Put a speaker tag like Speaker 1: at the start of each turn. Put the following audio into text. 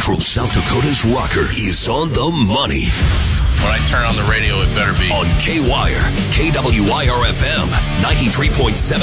Speaker 1: Central South Dakota's rocker is on the money.
Speaker 2: When I turn on the radio, it better be
Speaker 1: On K-Wire, KWIR-FM, 93.7